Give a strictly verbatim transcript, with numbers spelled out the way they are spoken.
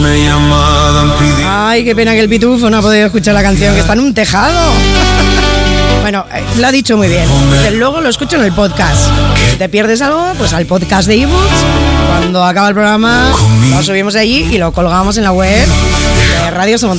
Ay, qué pena que el pitufo no ha podido escuchar la canción, que está en un tejado. Bueno, eh, lo ha dicho muy bien. Desde luego lo escucho en el podcast. Si te pierdes algo, pues al podcast de eBooks. Cuando acaba el programa, lo subimos allí y lo colgamos en la web de Radio Somontano.